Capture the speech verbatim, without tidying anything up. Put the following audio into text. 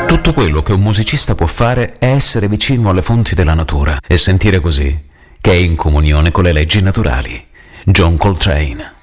Tutto quello che un musicista può fare è essere vicino alle fonti della natura e sentire così che è in comunione con le leggi naturali. John Coltrane.